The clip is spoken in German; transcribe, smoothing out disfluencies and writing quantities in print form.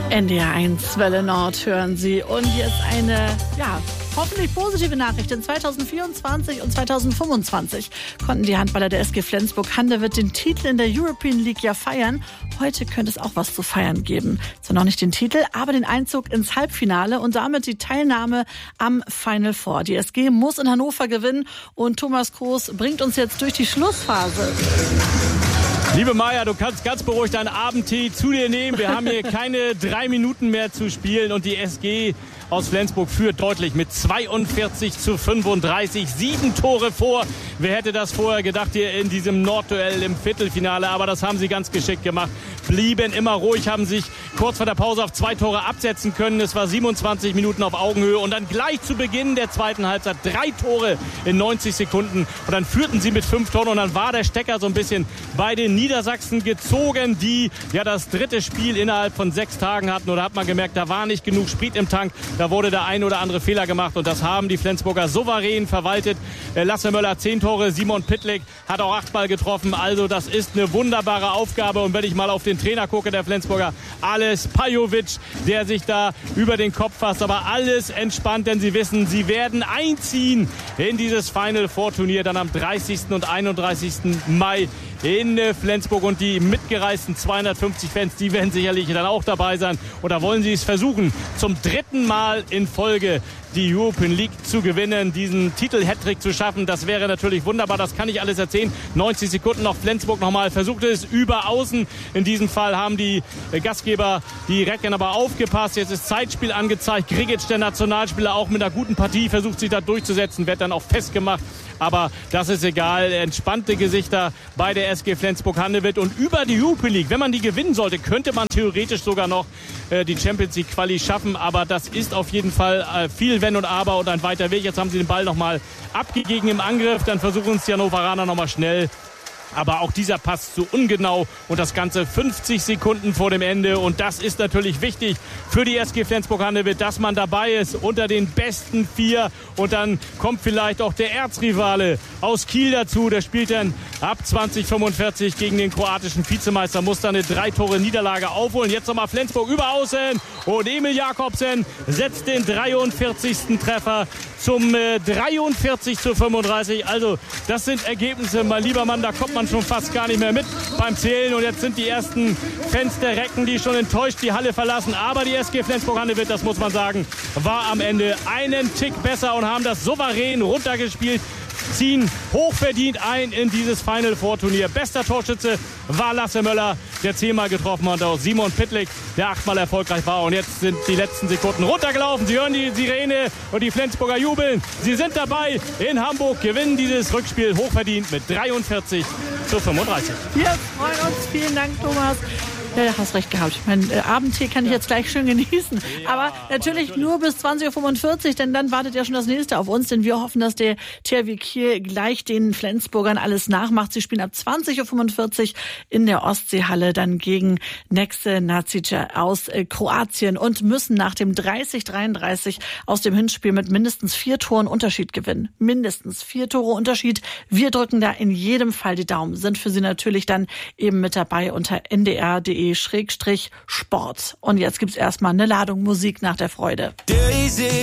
NDR 1 Welle Nord hören Sie. Und jetzt eine, hoffentlich positive Nachricht. In 2024 und 2025 konnten die Handballer der SG Flensburg-Handewitt den Titel in der European League feiern. Heute könnte es auch was zu feiern geben. Zwar noch nicht den Titel, aber den Einzug ins Halbfinale und damit die Teilnahme am Final Four. Die SG muss in Hannover gewinnen und Thomas Kroos bringt uns jetzt durch die Schlussphase. Liebe Maja, du kannst ganz beruhigt deinen Abendtee zu dir nehmen. Wir haben hier keine 3 Minuten mehr zu spielen und die SG aus Flensburg führt deutlich mit 42:35. 7 Tore vor. Wer hätte das vorher gedacht hier in diesem Nordduell im Viertelfinale? Aber das haben sie ganz geschickt gemacht. Blieben immer ruhig, haben sich kurz vor der Pause auf 2 Tore absetzen können. Es war 27 Minuten auf Augenhöhe und dann gleich zu Beginn der zweiten Halbzeit 3 Tore in 90 Sekunden. Und dann führten sie mit 5 Toren und dann war der Stecker so ein bisschen bei den Niedersachsen gezogen, die ja das 3. Spiel innerhalb von 6 Tagen hatten. Oder hat man gemerkt, da war nicht genug Sprit im Tank. Da wurde der ein oder andere Fehler gemacht und das haben die Flensburger souverän verwaltet. Lasse Möller 10 Tore, Simon Pitlick hat auch 8 Mal getroffen. Also das ist eine wunderbare Aufgabe. Und wenn ich mal auf den Trainer gucke, der Flensburger, Ales Pajovic, der sich da über den Kopf fasst. Aber alles entspannt, denn sie wissen, sie werden einziehen in dieses Final Four Turnier dann am 30. und 31. Mai in Flensburg und die mitgereisten 250 Fans, die werden sicherlich dann auch dabei sein. Und da wollen sie es versuchen, zum 3. Mal in Folge die European League zu gewinnen, diesen Titel-Hattrick zu schaffen. Das wäre natürlich wunderbar, das kann ich alles erzählen. 90 Sekunden noch, Flensburg nochmal versuchte es über außen. In diesem Fall haben die Gastgeber, die Recken, aber aufgepasst. Jetzt ist Zeitspiel angezeigt. Grigic, der Nationalspieler, auch mit einer guten Partie, versucht sich da durchzusetzen, wird dann auch festgemacht. Aber das ist egal. Entspannte Gesichter bei der SG Flensburg-Handewitt. Und über die European League, wenn man die gewinnen sollte, könnte man theoretisch sogar noch die Champions League Quali schaffen. Aber das ist auf jeden Fall viel Wenn und Aber und ein weiter Weg. Jetzt haben sie den Ball nochmal abgegeben im Angriff. Dann versuchen es die Hannoveraner nochmal schnell. Aber auch dieser Pass zu ungenau und das Ganze 50 Sekunden vor dem Ende. Und das ist natürlich wichtig für die SG Flensburg-Handewitt, dass man dabei ist unter den besten 4. Und dann kommt vielleicht auch der Erzrivale aus Kiel dazu. Der spielt dann ab 2045 gegen den kroatischen Vizemeister, muss dann eine 3-Tore-Niederlage aufholen. Jetzt nochmal Flensburg über außen und Emil Jakobsen setzt den 43. Treffer zum 43:35. Also das sind Ergebnisse, mein lieber Mann, da kommt man schon fast gar nicht mehr mit beim Zählen. Und jetzt sind die ersten Fans der Recken, die schon enttäuscht die Halle verlassen. Aber die SG Flensburg-Handewitt, das muss man sagen, war am Ende einen Tick besser und haben das souverän runtergespielt. Ziehen hochverdient ein in dieses Final Four Turnier. Bester Torschütze war Lasse Möller, der 10-mal getroffen hat. Auch Simon Pitlick, der 8-mal erfolgreich war. Und jetzt sind die letzten Sekunden runtergelaufen. Sie hören die Sirene und die Flensburger jubeln. Sie sind dabei in Hamburg, gewinnen dieses Rückspiel hochverdient mit 43:35. Wir freuen uns. Vielen Dank, Thomas. Ja, hast recht gehabt. Mein Abendtee kann ich jetzt gleich schön genießen. Aber natürlich nur bis 20:45 Uhr, denn dann wartet ja schon das nächste auf uns. Denn wir hoffen, dass der THW Kiel gleich den Flensburgern alles nachmacht. Sie spielen ab 20:45 Uhr in der Ostseehalle dann gegen Nexe Nacice aus Kroatien und müssen nach dem 30:33 aus dem Hinspiel mit mindestens 4 Toren Unterschied gewinnen. Mindestens 4 Tore Unterschied. Wir drücken da in jedem Fall die Daumen. Sind für Sie natürlich dann eben mit dabei unter ndr.de/Sport. Und jetzt gibt's erstmal eine Ladung Musik nach der Freude.